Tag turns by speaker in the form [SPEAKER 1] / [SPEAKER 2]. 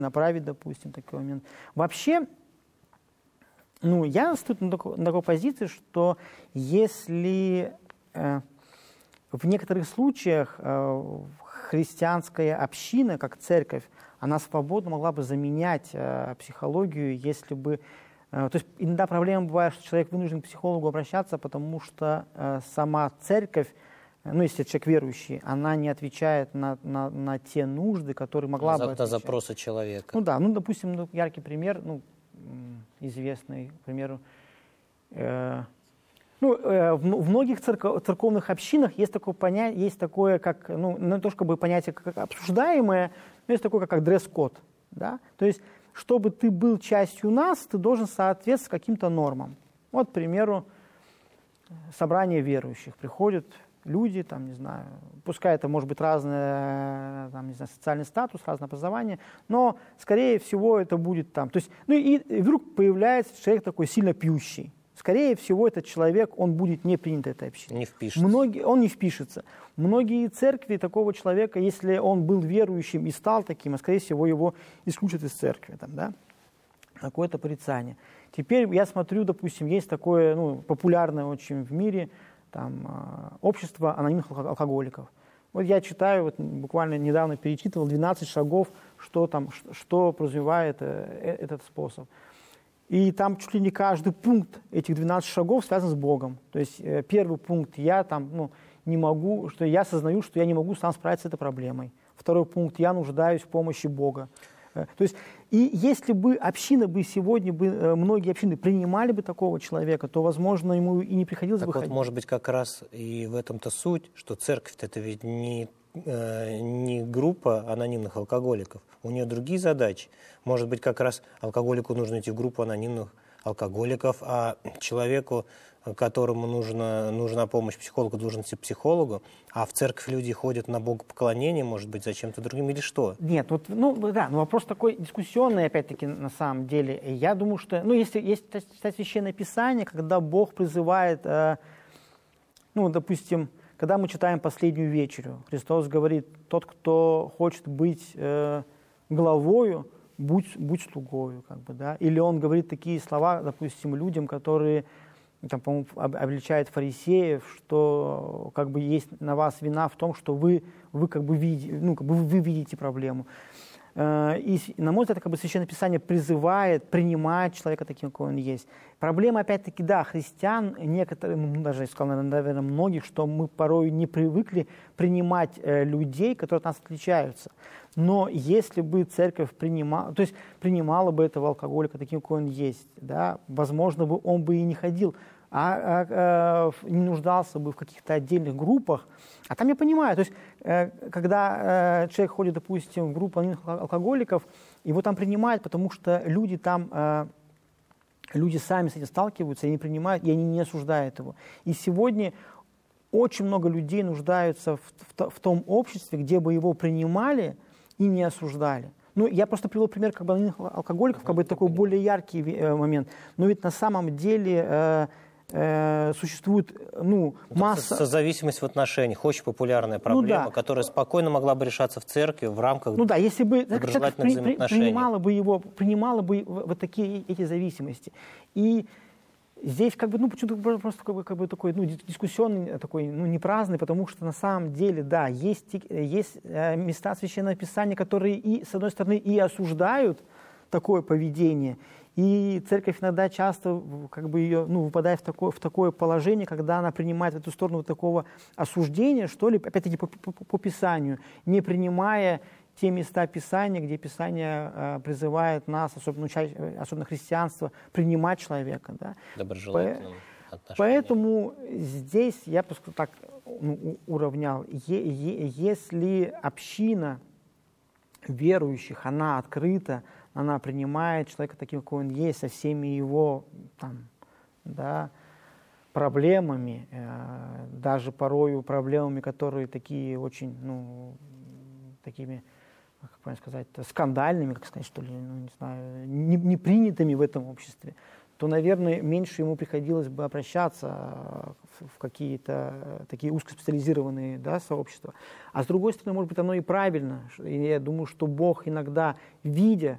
[SPEAKER 1] направить, допустим, такой момент. Вообще, ну, я стою на такой позиции, что если в некоторых случаях христианская община, как церковь, она свободно могла бы заменять психологию, если бы... То есть иногда проблема бывает, что человек вынужден к психологу обращаться, потому что сама церковь, ну, если человек верующий, она не отвечает на те нужды, которые могла бы отвечать.
[SPEAKER 2] На запросы человека.
[SPEAKER 1] Ну да, ну, допустим, ну, яркий пример, ну, известный, к примеру, в многих церковных общинах есть такое понятие, есть такое, как, ну, не то чтобы понятие как обсуждаемое, но есть такое, как дресс-код, да, то есть, чтобы ты был частью нас, ты должен соответствовать каким-то нормам. Вот, к примеру, собрание верующих, приходят люди, там, не знаю, пускай это может быть разный, там, не знаю, социальный статус, разное образование, но, скорее всего, это будет там, то есть, ну, и вдруг появляется человек такой сильно пьющий. Скорее всего, этот человек, он будет не принят этой общиной.
[SPEAKER 2] Не впишется.
[SPEAKER 1] Он не впишется. Многие церкви такого человека, если он был верующим и стал таким, скорее всего, его исключат из церкви. Там, да? Какое-то порицание. Теперь я смотрю, допустим, есть такое, ну, популярное очень в мире там, общество анонимных алкоголиков. Вот я читаю, вот буквально недавно перечитывал 12 шагов, что подразумевает этот способ. И там чуть ли не каждый пункт этих 12 шагов связан с Богом. То есть первый пункт, я там, ну, не могу, что я осознаю, что я не могу сам справиться с этой проблемой. Второй пункт, я нуждаюсь в помощи Бога. То есть, и если бы община бы сегодня, многие общины принимали бы такого человека, то, возможно, ему и не приходилось бы ходить.
[SPEAKER 2] Вот, может быть, как раз и в этом-то суть, что церковь-то это ведь не группа анонимных алкоголиков. У нее другие задачи. Может быть, как раз алкоголику нужно идти в группу анонимных алкоголиков, а человеку, которому нужна помощь психологу, должен идти к психологу, а в церковь люди ходят на богопоклонение, может быть, за чем-то другим или что?
[SPEAKER 1] Нет, вот, ну да, но вопрос такой дискуссионный, опять-таки, на самом деле. Я думаю, что, ну, если есть читать Священное Писание, когда Бог призывает, ну, допустим, когда мы читаем последнюю вечерю, Христос говорит, тот, кто хочет быть главою, будь слугою, как бы, да. Или он говорит такие слова, допустим, людям, которые, там, по-моему, обличают фарисеев, что как бы есть на вас вина в том, что вы как бы видите, ну, как бы вы видите проблему. И, на мой взгляд, как бы Священное Писание призывает принимать человека таким, какой он есть. Проблема, опять-таки, да, христиан, некоторые, ну, даже я сказал, наверное, многих, что мы порой не привыкли принимать людей, которые от нас отличаются. Но если бы церковь принимала бы этого алкоголика таким, какой он есть, да, возможно, он бы и не ходил, не нуждался бы в каких-то отдельных группах. А там я понимаю, то есть, когда человек ходит, допустим, в группу анонимных алкоголиков, его там принимают, потому что люди там, люди сами с этим сталкиваются, и они принимают, и они не осуждают его. И сегодня очень много людей нуждаются в том обществе, где бы его принимали и не осуждали. Ну, я просто привел пример как бы анонимных алкоголиков, как бы такой более яркий момент. Но ведь на самом деле существует, ну, масса...
[SPEAKER 2] Созависимость в отношениях, очень популярная проблема, ну, да, которая спокойно могла бы решаться в церкви в рамках, ну, да, если бы доброжелательных взаимоотношений.
[SPEAKER 1] Принимала бы вот такие эти зависимости. И здесь как бы, ну, почему-то просто как бы такой, ну, дискуссионный, такой, ну, не праздный, потому что на самом деле, да, есть места Священного Писания, которые и, с одной стороны, и осуждают такое поведение, и церковь иногда часто как бы ее, ну, выпадает в такое положение, когда она принимает в эту сторону вот такого осуждения, что ли, опять-таки по Писанию, не принимая те места Писания, где Писание призывает нас, особенно христианство, принимать человека. Да?
[SPEAKER 2] Доброжелательным отношением.
[SPEAKER 1] Поэтому здесь я просто так, ну, уравнял. Если община верующих, она открыта, она принимает человека таким, какой он есть, со всеми его там, да, проблемами, даже порою проблемами, которые такие очень, ну, такими, как правильно сказать, скандальными, как сказать, что ли, ну, не знаю, не принятыми в этом обществе, то, наверное, меньше ему приходилось бы обращаться в какие-то такие узкоспециализированные, да, сообщества. А с другой стороны, может быть, оно и правильно. И я думаю, что Бог иногда, видя,